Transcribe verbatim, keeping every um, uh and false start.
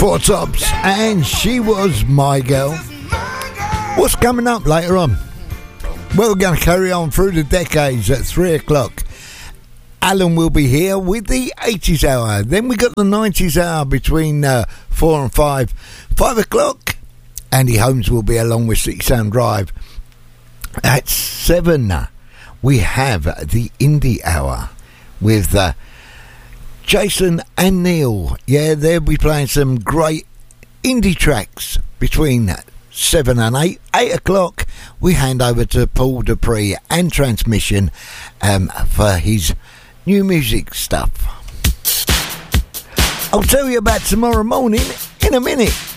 Four Tops, and She Was My Girl. What's coming up later on? Well, we're going to carry on through the decades at three o'clock. Alan will be here with the eighties hour. Then we got the nineties hour between uh, four and five. Five o'clock, Andy Holmes will be along with City Sound Drive. At seven, we have the indie hour with uh, Jason and Neil. Yeah, they'll be playing some great indie tracks between seven and eight. Eight o'clock, we hand over to Paul Dupree and Transmission um, for his new music stuff. I'll tell you about tomorrow morning in a minute.